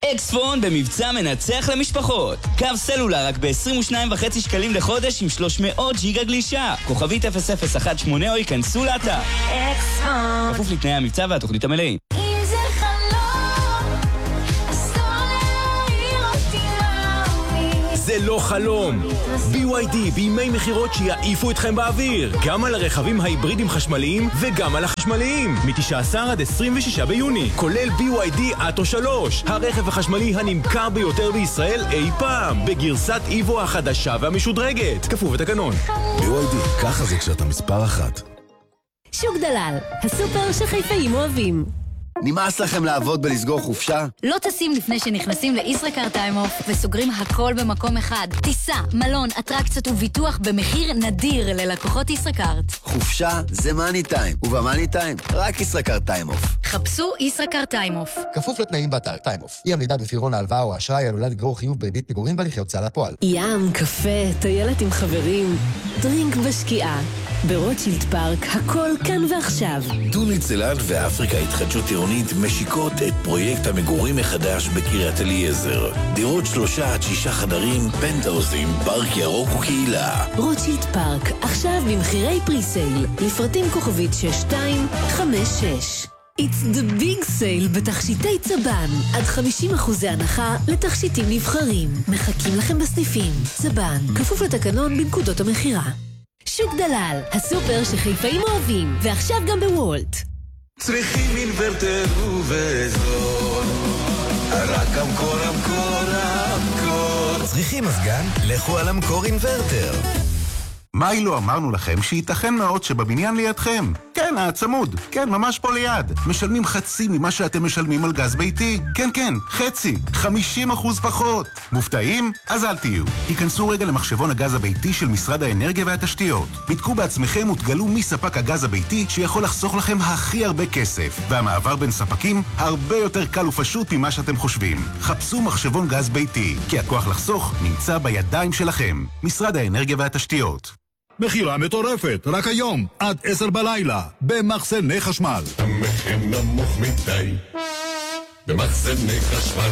אקספון במבצע מנצח למשפחות. קו סלולר רק ב-22.5 שקלים לחודש עם 300 ג'יגה גלישה. כוכבית 0018 או ייכנסו לאתר. אקספון. כפוף לתנאי המבצע והתוכנית המלאים. אם זה חלום, אז לא להעיר אותי להוריד. זה לא חלום. BYD בימי מחירות שיעיפו אתכם באוויר. גם על הרכבים ההיברידים חשמליים וגם על החשמליים. מ-19 עד 26 ביוני. כולל BYD אטו 3. הרכב החשמלי הנמכר ביותר בישראל אי פעם. בגרסת איבו החדשה והמשודרגת. כפוף ותקנון. BYD, ככה זה כשאתה מספר אחת. שוק דלל, הסופר שחיפאים אוהבים. נמאס לכם לעבוד בלסגור חופשה? לא טסים לפני שנכנסים לישראכרט טיים-אוף וסוגרים הכל במקום אחד. טיסה, מלון, אטרקציות וביטוח במחיר נדיר ללקוחות ישראכרט. חופשה זה מאני טיים, ובמאני טיים רק ישראכרט טיים-אוף. חפשו ישראכרט טיים-אוף. כפוף לתנאים באתר טיים-אוף. אי עמידה בפירעון ההלוואה או האשראי עלולה לגרור חיוב בריבית פיגורים בהליכי הוצאה לפועל. ים, קפה, טיילת עם חברים, דרינק בשקיעה. ברוטשילד פארק, הכל כאן ועכשיו. טוניק צלנט ואפריקה התחדשות עירונית משיקות את פרויקט המגורים מחדש בקריית אליעזר. דירות 3 עד 6 חדרים, פנטהאוזים, פארק ירוק וקהילה. רוטשילד פארק, עכשיו במחירי פריסייל. לפרטים כוכבית 6256. It's the big sale בתכשיטי צבן. עד 50% הנחה לתכשיטים נבחרים. מחכים לכם בסניפים. צבן, כפוף לתקנון בנקודות המחירה. שוק דלל, הסופר שחיפאים אוהבים, ועכשיו גם בוולט. צריכים אינוורטר ובזול, רק המקור, המקור. צריכים מזגן? לכו על המקור אינוורטר. מה אילו אמרנו לכם שייתכן מאוד שבבניין לידכם? כן, הצמוד. כן, ממש פה ליד. משלמים חצי ממה שאתם משלמים על גז ביתי. כן, כן, חצי. 50% פחות. מופתעים? אז אל תהיו. היכנסו רגע למחשבון הגז הביתי של משרד האנרגיה והתשתיות. בדקו בעצמכם ותגלו מי ספק הגז הביתי שיכול לחסוך לכם הכי הרבה כסף. והמעבר בין ספקים הרבה יותר קל ופשוט ממה שאתם חושבים. חפשו מחשבון גז ביתי, כי הכוח לחסוך נמצא בידיים שלכם. משרד האנרגיה והתשתיות. מחירה מטורפת, רק היום, עד 10 בלילה, במחסני חשמל. המחיר נמוך מדי, במחסני חשמל.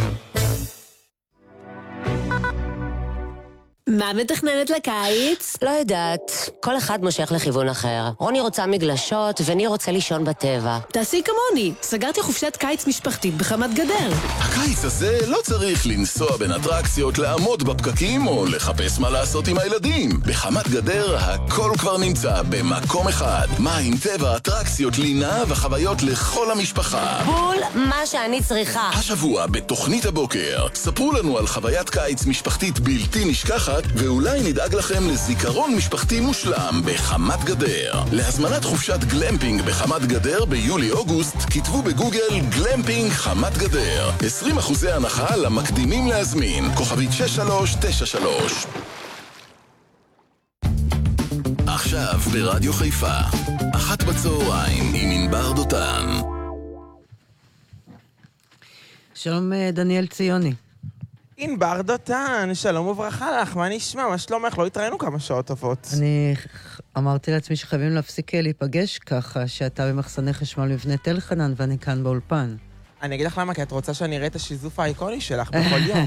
מה מתכננת לקיץ? לא יודעת, כל אחד מושך לכיוון אחר. רוני רוצה מגלשות וני רוצה לישון בטבע. תעשי כמוני, סגרתי חופשת קיץ משפחתית בחמת גדר. הקיץ הזה לא צריך לנסוע בין אטרקציות, לעמוד בפקקים או לחפש מה לעשות עם הילדים. בחמת גדר הכל כבר נמצא במקום אחד. מים, טבע, אטרקציות, לינה וחוויות לכל המשפחה. בול מה שאני צריכה. השבוע בתוכנית הבוקר ספרו לנו על חוויית קיץ משפחתית בלתי נשכחת, ואולי נדאג לכם לזיכרון משפחתי מושלם בחמת גדר. להזמנת חופשת גלמפינג בחמת גדר ביולי-אוגוסט, כתבו בגוגל גלמפינג חמת גדר. 20% הנחה למקדימים להזמין. כוכבית 6393. עכשיו ברדיו חיפה, 1 בצהריים עם ענבר דותן. שלום דניאל ציוני. ענבר דותן, שלום וברכה לך, מה נשמע? מה שלומך? לא התראינו כמה שעות טובות. אני אמרתי לעצמי שחייבים להפסיק להיפגש ככה, שאתה במחסני חשמל מבנה תל חנן ואני כאן באולפן. אני אגיד לך למה, כי את רוצה שאני אראה את השיזוף האיקוני שלך בכל יום.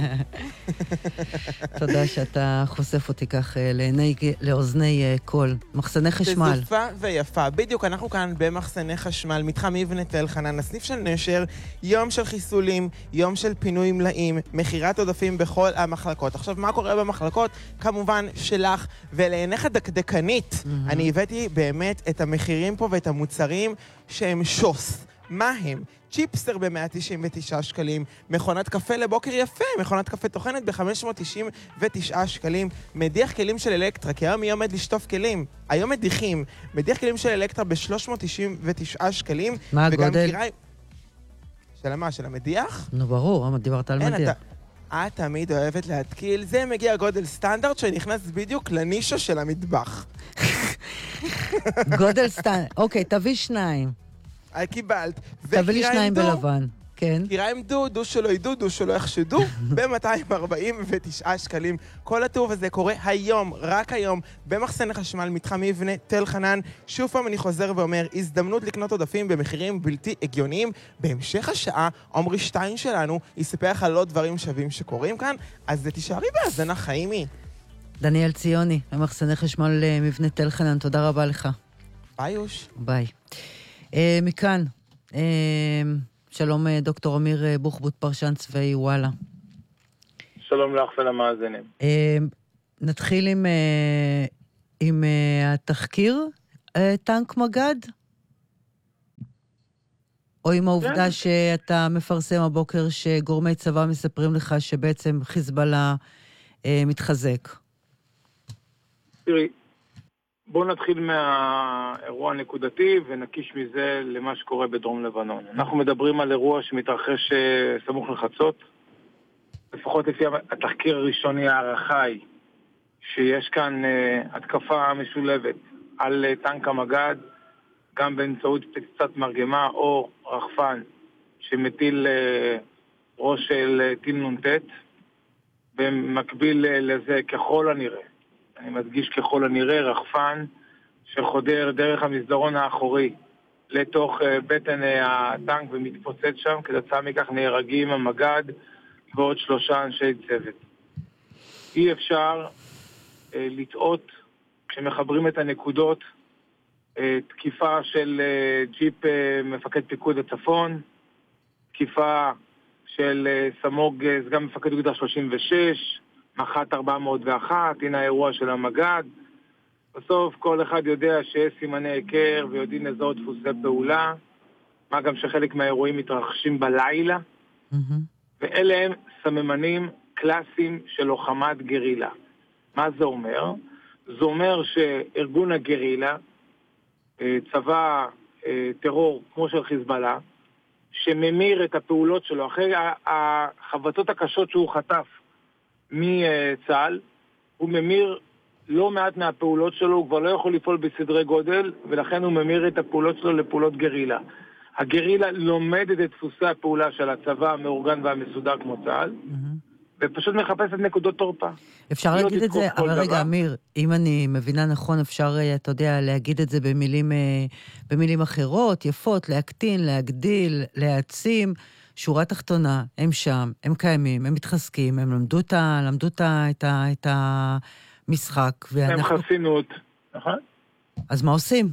תודה שאתה חושף אותי כך לאוזני קול. מחסני חשמל. שיזופה ויפה. בדיוק, אנחנו כאן במחסני חשמל, מתחם מבנה תל חנן, הסניף של נשר, יום של חיסולים, יום של פינוי מלאים, מחירת עודפים בכל המחלקות. עכשיו, מה קורה במחלקות? כמובן שלך ולעינך דקדקנית. אני הבאתי באמת את המחירים פה ואת המוצרים שהם שוס. מה הם? צ'יפסטר ב-199 שקלים, מכונת קפה לבוקר יפה, מכונת קפה תוכנת ב-599 שקלים, מדיח כלים של אלקטרה, כי היום היא עומד לשטוף כלים, היום מדיחים, מדיח כלים של אלקטרה ב-399 שקלים. מה הגודל? של מה? של המדיח? נו ברור, דיברת על מדיח. את תמיד אוהבת להתקיל, זה מגיע גודל סטנדרט שנכנס בדיוק לנישה של המטבח. גודל סטנדרט, אוקיי, תביא 2. קיבלת. תביא לי 2 בלבן. כן. טירה עם דו שלא ידעו, דו שלא יחשדו, ב-249 שקלים. כל הטוב הזה קורה היום, רק היום, במחסני חשמל, מתחם מבנה תל חנן. שוב פעם אני חוזר ואומר, הזדמנות לקנות עודפים במחירים בלתי הגיוניים. בהמשך השעה, עומרי שטיין שלנו יספח על עוד דברים שווים שקורים כאן, אז תישארי בהאזנה חיימי. דניאל ציוני, במחסני חשמל מבנה תל חנן, תודה רבה לך. ביי יוש. ביי. מכאן, שלום דוקטור אמיר בוחבוט, פרשן צבאי, וואלה. שלום לך ולמאזינים. נתחיל עם התחקיר, טנק מגד? או עם העובדה שאתה מפרסם הבוקר שגורמי צבא מספרים לך שבעצם חיזבאללה מתחזק? תראי, בואו נתחיל מהאירוע הנקודתי ונקיש מזה למה שקורה בדרום לבנון. אנחנו מדברים על אירוע שמתרחש סמוך לחצות. לפחות לפי התחקיר הראשוני, הערכה היא שיש כאן התקפה משולבת על טנק המגד, גם באמצעות פצצת מרגמה או רחפן שמטיל ראש של טיל נ"ט, במקביל לזה ככל הנראה, אני מדגיש ככל הנראה, רחפן שחודר דרך המסדרון האחורי לתוך בטן הטנק ומתפוצץ שם, כתוצאה מכך נהרגים המגד ועוד 3 אנשי צוות. אי אפשר לטעות כשמחברים את הנקודות, תקיפה של ג'יפ מפקד פיקוד הצפון, תקיפה של סמוג סגן מפקד אוגדה 36, מח"ט 401, הנה האירוע של המגד. בסוף כל אחד יודע שיש סימני היכר ויודעים לזהות דפוסי פעולה, מה גם שחלק מהאירועים מתרחשים בלילה, ואלה הם סממנים קלאסיים של לוחמת גרילה. מה זה אומר? זה אומר שארגון הגרילה, צבא טרור כמו של חיזבאללה, שממיר את הפעולות שלו אחרי החבטות הקשות שהוא חטף מצה"ל, הוא ממיר לא מעט מהפעולות שלו, הוא כבר לא יכול לפעול בסדרי גודל, ולכן הוא ממיר את הפעולות שלו לפעולות גרילה. הגרילה לומדת את דפוסי הפעולה של הצבא המאורגן והמסודר כמו צה"ל, ופשוט מחפש את נקודות תורפה. אפשר להגיד את זה, אבל רגע, אמיר, אם אני מבינה נכון, אפשר, אתה יודע, להגיד את זה במילים אחרות, יפות, להקטין, להגדיל, להעצים. שורה תחתונה, הם שם, הם קיימים, הם מתחזקים, הם למדו את המשחק. הם חסינות, נכון? אז מה עושים?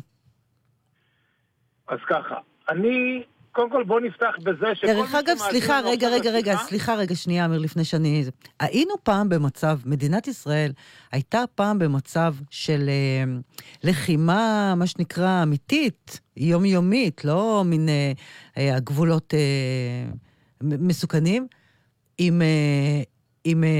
אז ככה, קודם כל בוא נפתח בזה שכל דרך אגב, סליחה, רגע, שנייה, אמיר, לפני שאני... היינו פעם במצב, מדינת ישראל הייתה פעם במצב של לחימה, מה שנקרא, אמיתית, יומיומית, לא מן הגבולות מסוכנים, עם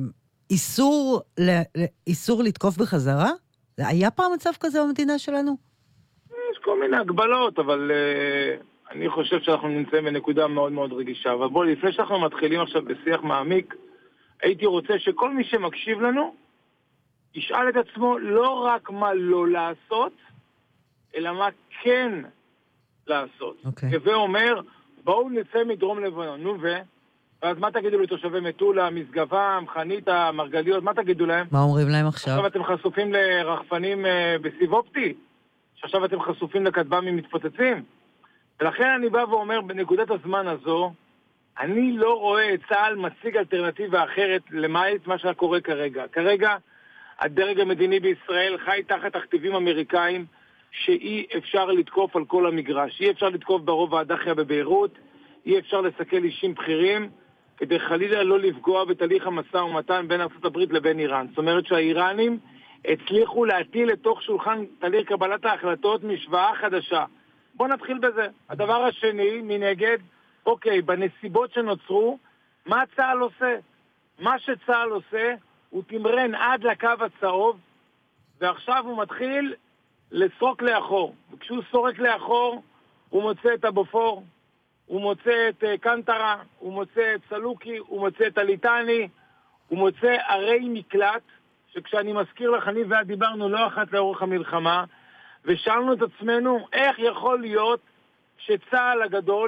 איסור לתקוף בחזרה? היה פעם מצב כזה במדינה שלנו? יש כל מיני הגבלות, אבל... אני חושב שאנחנו נמצאים בנקודה מאוד מאוד רגישה. אבל בואו, לפני שאנחנו מתחילים עכשיו בשיח מעמיק, הייתי רוצה שכל מי שמקשיב לנו, ישאל את עצמו לא רק מה לא לעשות, אלא מה כן לעשות. הווה אומר, בואו נצא מדרום לבנון, ואז מה תגידו לתושבי מטולה, משגבה, חניתה, מרגליות, מה תגידו להם? מה אומרים להם עכשיו? עכשיו אתם חשופים לרחפנים בסיב אופטי? שעכשיו אתם חשופים לכטב"מים מתפוצצים? ולכן אני בא ואומר, בנקודת הזמן הזו, אני לא רואה את צה"ל מציג אלטרנטיבה אחרת למעט מה שקורה כרגע. כרגע, הדרג המדיני בישראל חי תחת תכתיבים אמריקאים שאי אפשר לתקוף על כל המגרש. אי אפשר לתקוף ברובע הדחיה בביירות, אי אפשר לסכל אישים בכירים, כדי חלילה לא לפגוע בתהליך המשא ומתן בין ארצות הברית לבין איראן. זאת אומרת שהאיראנים הצליחו להטיל לתוך שולחן תהליך קבלת ההחלטות משוואה חדשה. בואו נתחיל בזה. הדבר השני, מנגד, אוקיי, בנסיבות שנוצרו, מה צה"ל עושה? מה שצה"ל עושה, הוא תמרן עד לקו הצהוב, ועכשיו הוא מתחיל לסרוק לאחור. וכשהוא סורק לאחור, הוא מוצא את הבופור, הוא מוצא את קנטרה, הוא מוצא את סלוקי, הוא מוצא את הליטני, הוא מוצא ערי מקלט, שכשאני מזכיר לך, אני ואת דיברנו לא אחת לאורך המלחמה, ושאלנו את עצמנו איך יכול להיות שצה"ל הגדול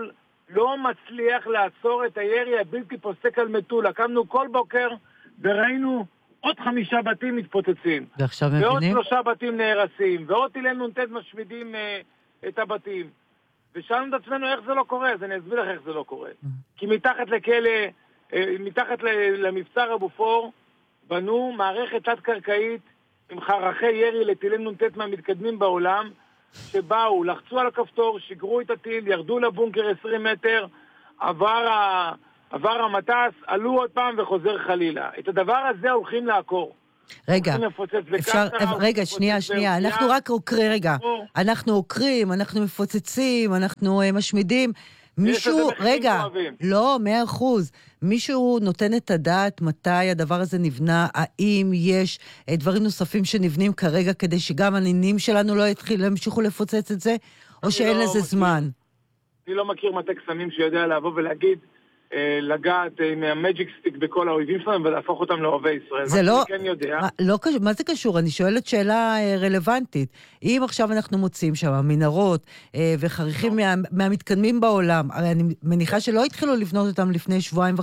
לא מצליח לעצור את הירי הבלתי פוסק על מטולה. קמנו כל בוקר וראינו עוד 5 בתים מתפוצצים. ועכשיו ועוד מבינים? 3 בתים נהרסים, ועוד טילי נ"ט משמידים את הבתים. ושאלנו את עצמנו איך זה לא קורה, אז אני אסביר לך איך זה לא קורה. כי מתחת לכלא, מתחת למבצר אבופור, בנו מערכת תת-קרקעית עם חרכי ירי לטילי נ"ט מהמתקדמים בעולם, שבאו, לחצו על הכפתור, שיגרו את הטיל, ירדו לבונקר 20 מטר, עבר המטס, עלו עוד פעם וחוזר חלילה. את הדבר הזה הולכים לעקור. רגע, אפשר, רגע, שנייה, אנחנו רק עוקרים, רגע, אנחנו עוקרים, אנחנו מפוצצים, אנחנו משמידים, מישהו, רגע, לא, 100%, מישהו נותן את הדעת מתי הדבר הזה נבנה, האם יש דברים נוספים שנבנים כרגע כדי שגם הנינים שלנו לא ימשיכו לפוצץ את זה, או שאין לזה זמן? אני לא מכיר מטה קסמים שיודע לבוא ולהגיד, לגעת עם המג'יק סטיק בכל האויבים שלנו ולהפוך אותם לאוהבי ישראל. זה לא, כן יודע. מה זה קשור? אני שואלת שאלה רלוונטית. אם עכשיו אנחנו מוצאים שם מנהרות וחריכים מהמתקדמים בעולם, הרי אני מניחה שלא התחילו לבנות אותם לפני 2.5 שבועות.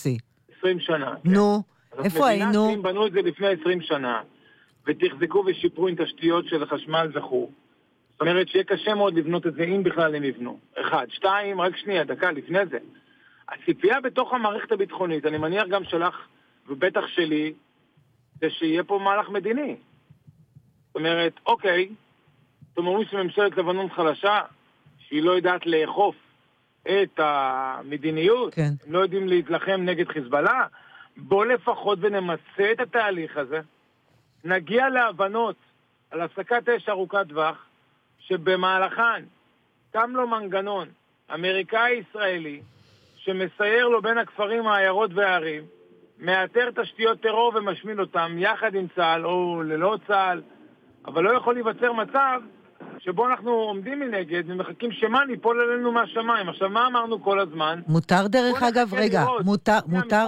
20 שנה. נו, איפה היינו? אם בנו את זה לפני 20 שנה, ותחזקו ושיפרו עם תשתיות של חשמל וכו'. זאת אומרת שיהיה קשה מאוד לבנות את זה אם בכלל הם יבנו. 1. 2, רק שנייה, דקה לפני זה. הציפייה בתוך המערכת הביטחונית, אני מניח גם שלך, ובטח שלי, זה שיהיה פה מהלך מדיני. זאת אומרת, אוקיי, אתם אומרים שממשלת לבנון חלשה, שהיא לא יודעת לאכוף את המדיניות, כן. הם לא יודעים להתלחם נגד חיזבאללה, בוא לפחות ונמצא את התהליך הזה, נגיע להבנות על הפסקת אש ארוכת טווח, שבמהלכן קם לו מנגנון אמריקאי-ישראלי, שמסייר לו בין הכפרים, העיירות והערים, מאתר תשתיות טרור ומשמיד אותם יחד עם צה"ל או ללא צה"ל, אבל לא יכול להיווצר מצב שבו אנחנו עומדים מנגד ומחכים שמה ניפול עלינו מהשמיים. עכשיו, מה אמרנו כל הזמן? מותר דרך אגב, רגע, מותר...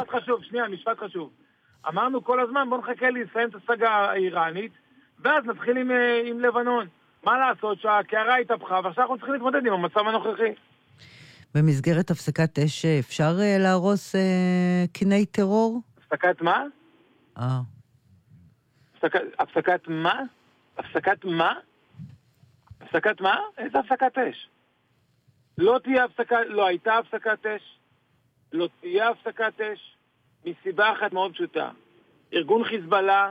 משפט חשוב. אמרנו כל הזמן, בוא נחכה לסיים את הסגה האיראנית, ואז נתחיל עם לבנון. מה לעשות שהקערה התהפכה, ועכשיו אנחנו צריכים להתמודד עם המצב הנוכחי. במסגרת הפסקת אש אפשר להרוס קיני טרור? הפסקת מה? הפסקת מה? הפסקת מה? הפסקת מה? איזה הפסקת אש? לא הייתה הפסקת אש. לא תהיה הפסקת אש. מסיבה אחת מאוד פשוטה. ארגון חיזבאללה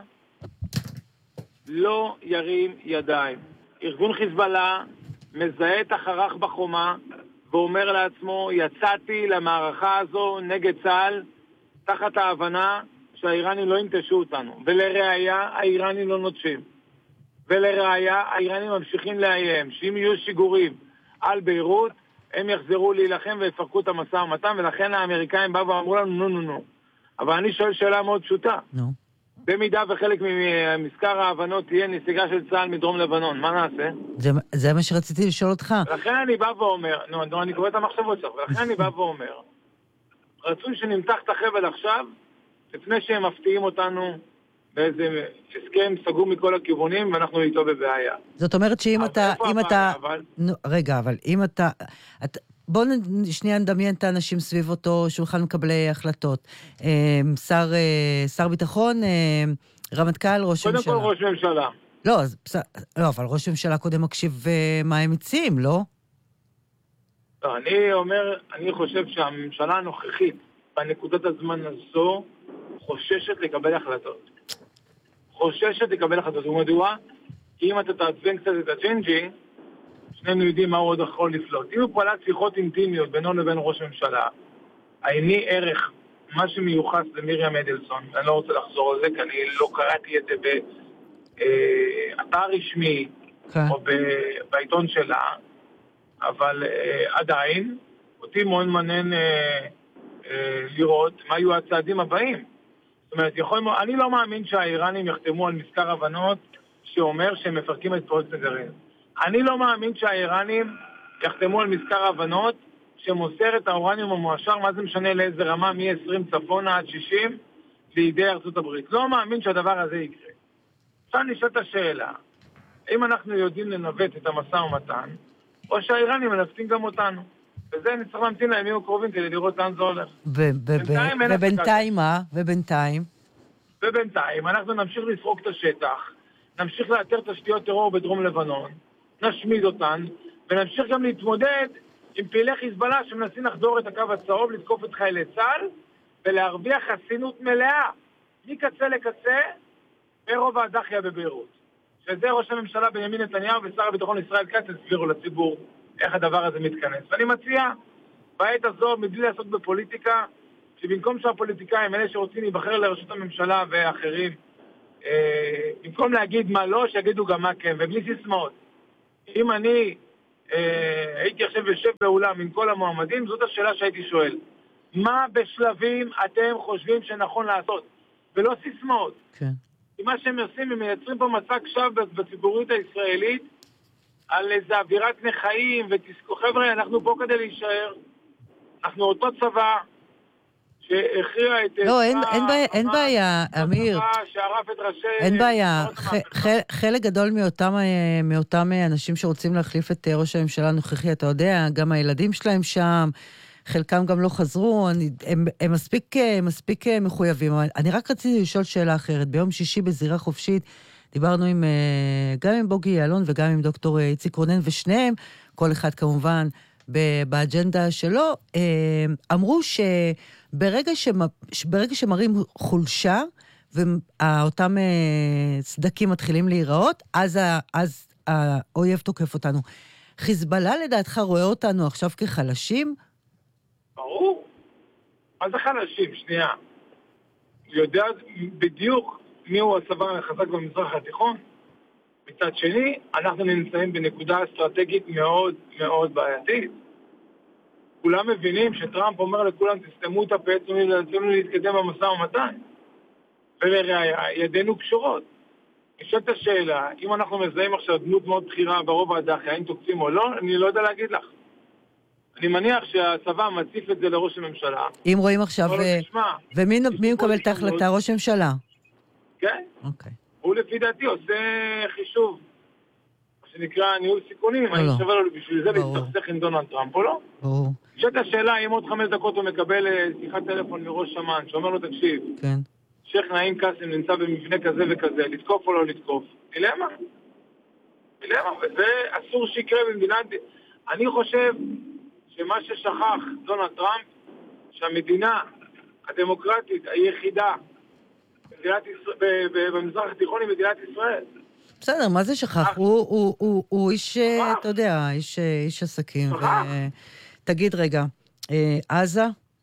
לא ירים ידיים. ארגון חיזבאללה מזהה את החרך בחומה, ואומר לעצמו, יצאתי למערכה הזו נגד צה"ל, תחת ההבנה שהאיראנים לא ינטשו אותנו. ולראיה, האיראנים לא נוטשים. ולראיה, האיראנים ממשיכים לאיים, שאם יהיו שיגורים על ביירות, הם יחזרו להילחם ויפרקו את המשא ומתן, ולכן האמריקאים באו ואמרו לנו, נו. אבל אני שואל שאלה מאוד פשוטה. במידה וחלק ממזכר ההבנות תהיה נסיגה של צה"ל מדרום לבנון, מה נעשה? זה מה שרציתי לשאול אותך. לכן אני בא ואומר, אני קורא את המחשבות שלך, ולכן אני בא ואומר, רצוי שנמתח את החבל עכשיו, לפני שהם מפתיעים אותנו באיזה הסכם סגור מכל הכיוונים, ואנחנו איתו בבעיה. זאת אומרת שאם אתה... רגע, אבל אם אתה... בואו שנייה נדמיין את האנשים סביב אותו שולחן מקבלי החלטות. שר ביטחון, רמטכ"ל, ראש ממשלה. קודם כל ראש ממשלה. לא, אבל ראש ממשלה קודם מקשיב מה הם מציעים, לא? לא, אני חושב שהממשלה הנוכחית, בנקודת הזמן הזו, חוששת לקבל החלטות. ומדוע? כי אם אתה תעצבן קצת את הג'ינג'י, שנינו יודעים מה הוא עוד יכול לפלוט. אם הוא פעלת שיחות אינטימיות בינו לבין ראש ממשלה, העיני ערך, מה שמיוחס למיריam אדלסון, אני לא רוצה לחזור על זה, כי אני לא קראתי את זה באתר רשמי, או בעיתון שלה, אבל עדיין, אותי מאוד מעניין לראות מה יהיו הצעדים הבאים. זאת אומרת, אני לא מאמין שהאיראנים יחתמו על מזכר הבנות שאומר שהם מפרקים את פרויקט הגרעין. אני לא מאמין שהאיראנים יחתמו על מזכר הבנות שמוסר את האורניום המועשר, מה זה משנה לאיזה רמה, מ-20 צפונה עד 60, לידי ארצות הברית. לא מאמין שהדבר הזה יקרה. עכשיו נשאל את השאלה, האם אנחנו יודעים לנווט את המשא ומתן, או שהאיראנים מנווטים גם אותנו? וזה נצטרך להמתין לימים הקרובים כדי לראות לאן זה הולך. ובינתיים מה? ובינתיים? ובינתיים אנחנו נמשיך לסרוק את השטח, נמשיך לאתר תשתיות טרור בדרום לבנון, נשמיד אותן, ונמשיך גם להתמודד עם פעילי חיזבאללה שמנסים לחדור את הקו הצהוב, לתקוף את חיילי צה"ל, ולהרוויח חסינות מלאה, מקצה לקצה, ברובע הדחיה בביירות. שזה ראש הממשלה בנימין נתניהו ושר הביטחון ישראל כץ הסבירו לציבור איך הדבר הזה מתכנס. ואני מציע, בעת הזו, מבלי לעסוק בפוליטיקה, שבמקום שהפוליטיקאים, אלה שרוצים להיבחר לראשות הממשלה ואחרים, במקום להגיד מה לא, שיגידו גם מה כן, ובלי סיסמאות. אם אני הייתי עכשיו יושב באולם עם כל המועמדים, זאת השאלה שהייתי שואל. מה בשלבים אתם חושבים שנכון לעשות? ולא סיסמאות. כן. כי מה שהם עושים, הם מייצרים פה מצג שווא בציבוריות הישראלית, על איזה אווירת נחיים ותסכו. חבר'ה, אנחנו פה כדי להישאר. אנחנו אותו צבא שהכריע את... לא, אין בעיה, אמיר. שערף את ראשי... אין בעיה. חלק גדול מאותם אנשים שרוצים להחליף את ראש הממשלה הנוכחי, אתה יודע, גם הילדים שלהם שם, חלקם גם לא חזרו, הם מספיק מחויבים. אני רק רציתי לשאול שאלה אחרת. ביום שישי בזירה חופשית, דיברנו גם עם בוגי יעלון וגם עם דוקטור איציק רונן, ושניהם, כל אחד כמובן באג'נדה שלו, אמרו שברגע שמראים חולשה, ואותם סדקים מתחילים להיראות, אז האויב תוקף אותנו. חיזבאללה לדעתך רואה אותנו עכשיו כחלשים? ברור. מה זה חלשים? שנייה. יודע בדיוק מי הוא הצבא החזק במזרח התיכון. מצד שני, אנחנו נמצאים בנקודה אסטרטגית מאוד מאוד בעייתית. כולם מבינים שטראמפ אומר לכולם, תסתמו את הפה, תנו להתקדם במשא ומתן. ולראיה, ידינו קשורות. נשאלת השאלה, אם אנחנו מזהים עכשיו דמות מאוד בחירה ברובע הדחיה, האם תוקפים או לא, אני לא יודע להגיד לך. אני מניח שהצבא מציף את זה לראש הממשלה. אם רואים עכשיו, ומי מקבל את ההחלטה? ראש הממשלה? כן. אוקיי. הוא לפי דעתי עושה חישוב, מה שנקרא ניהול סיכונים, האם שווה לו בשביל זה להסתכסך עם דונלד טראמפ או לא? ברור. שאלת השאלה, אם עוד 5 דקות הוא מקבל שיחת טלפון מראש שמן, שאומר לו תקשיב, כן. שייח נעים קאסם נמצא במבנה כזה וכזה, לתקוף או לא לתקוף? דילמה. וזה אסור שיקרה במדינת... אני חושב שמה ששכח דונלד טראמפ, שהמדינה הדמוקרטית היחידה במזרח התיכון היא מדינת ישראל. בסדר, מה זה שכח? הוא איש, אתה יודע, איש עסקים. תגיד רגע, עזה?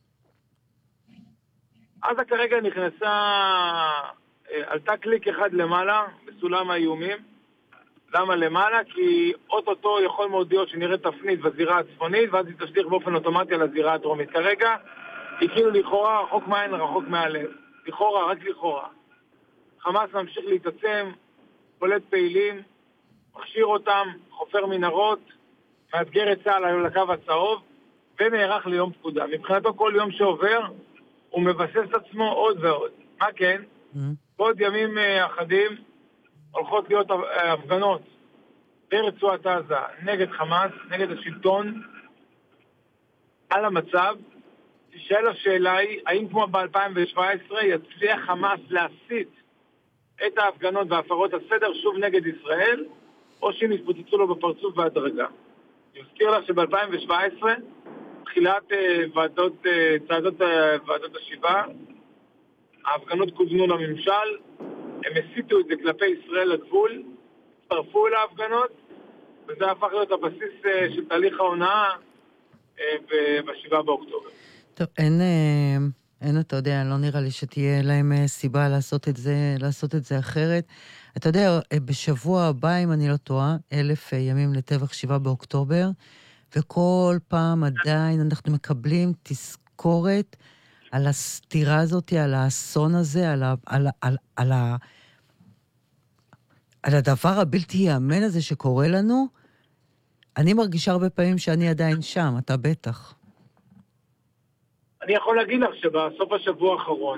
עזה כרגע נכנסה, עלתה קליק אחד למעלה, בסולם האיומים. למה למעלה? כי אוטוטו יכול מאוד להיות שנראה תפנית בזירה הצפונית, ואז היא תשליך באופן אוטומטי על הזירה הדרומית. כרגע היא כאילו לכאורה רחוק מהעין, רחוק מהלב. לכאורה, רק לכאורה. חמאס ממשיך להתעצם, קולט פעילים, מכשיר אותם, חופר מנהרות, מאתגר את צה"ל על הקו הצהוב, ונערך ליום פקודה. מבחינתו כל יום שעובר, הוא מבסס את עצמו עוד ועוד. מה כן? בעוד ימים אחדים הולכות להיות הפגנות ברצועת עזה נגד חמאס, נגד השלטון, על המצב. תשאל השאלה היא, האם כמו ב-2017 יצליח חמאס להסיט את ההפגנות והפרות הסדר שוב נגד ישראל, או שהם יתפוצצו לו בפרצוף בהדרגה. אני מזכיר לך שב-2017, תחילת צעדות ועדות השיבה, ההפגנות כוונו לממשל, הם הסיטו את זה כלפי ישראל לגבול, הצטרפו להפגנות, וזה הפך להיות הבסיס של תהליך ההונאה ב-7 באוקטובר. טוב, אין, אתה יודע, לא נראה לי שתהיה להם סיבה לעשות את זה אחרת. אתה יודע, בשבוע הבא, אם אני לא טועה, 1000 ימים לטבח 7 באוקטובר, וכל פעם עדיין אנחנו מקבלים תזכורת על הסתירה הזאת, על האסון הזה, על הדבר הבלתי יאמן הזה שקורה לנו. אני מרגישה הרבה פעמים שאני עדיין שם, אתה בטח. אני יכול להגיד לך שבסוף השבוע האחרון,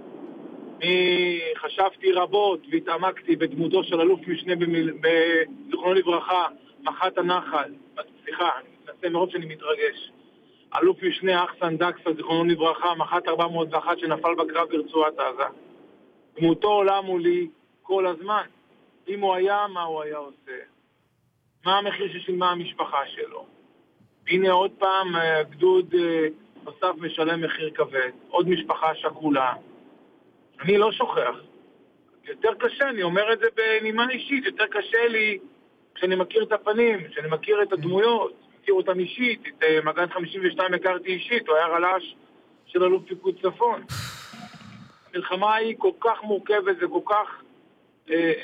חשבתי רבות והתעמקתי בדמותו של אלוף משנה זכרונו לברכה, מח"ט הנחל. סליחה, אני מנסה מאוד שאני מתרגש. אלוף משנה אחסן דקסה, זיכרונו לברכה, מח"ט 401 שנפל בקרב ברצועת עזה. דמותו עולה מולי כל הזמן. אם הוא היה, מה הוא היה עושה? מה המחיר ששילמה המשפחה שלו? הנה עוד פעם, גדוד נוסף משלם מחיר כבד. עוד משפחה שכולה. אני לא שוכח. יותר קשה, אני אומר את זה בנימה אישית, יותר קשה לי כשאני מכיר את הפנים, כשאני מכיר את הדמויות, מכיר אותם אישית, את מג"ד 52 הכרתי אישית, הוא היה רל"ש של אלוף פיקוד צפון. המלחמה היא כל כך מורכבת וכל כך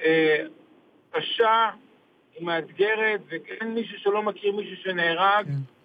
קשה ומאתגרת, וכן מישהו שלא מכיר מישהו שנהרג,